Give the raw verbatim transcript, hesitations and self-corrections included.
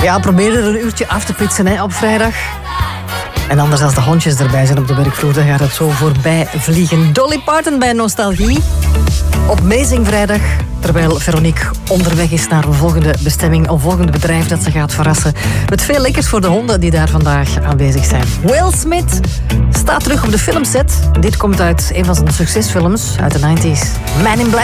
Ja, probeer er een uurtje af te pitsen hè, op vrijdag. En anders als de hondjes erbij zijn op de werkvloer, dan gaat het zo voorbij vliegen. Dolly Parton bij Nostalgie. Op Amazing Vrijdag. Terwijl Veronique onderweg is naar een volgende bestemming, een volgende bedrijf dat ze gaat verrassen. Met veel lekkers voor de honden die daar vandaag aanwezig zijn. Will Smith staat terug op de filmset. Dit komt uit een van zijn succesfilms uit de negentig. Man in Black.